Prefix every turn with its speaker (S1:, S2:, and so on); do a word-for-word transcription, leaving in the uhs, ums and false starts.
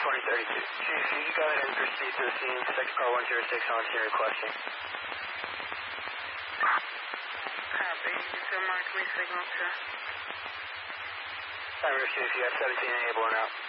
S1: twenty thirty-two. Chief, you can go ahead and proceed to the scene. Sector car one zero six on scene requesting.
S2: Copy. You still mark me signal to?
S1: Time receive, you have seventeen enable and out.